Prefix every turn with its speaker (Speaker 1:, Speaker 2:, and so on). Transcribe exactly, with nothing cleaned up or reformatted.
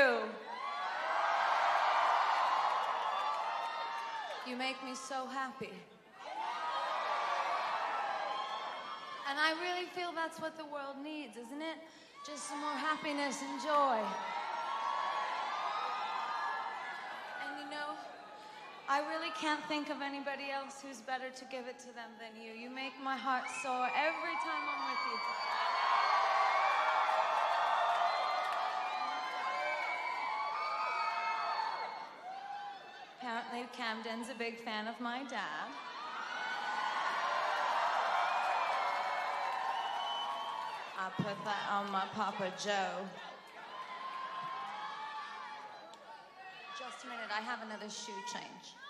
Speaker 1: you. You make me so happy. And I really feel that's what the world needs, isn't it? Just some more happiness and joy. And you know, I really can't think of anybody else who's better to give it to them than you. You make my heart soar every time I'm with you. Apparently, Camden's a big fan of my dad. I put that on my Papa Joe. Just a minute, I have another shoe change.